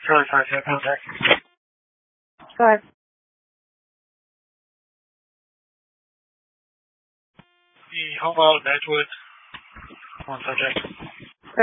Charlie 5, contact. Go ahead. The home out of Edgewood. One subject.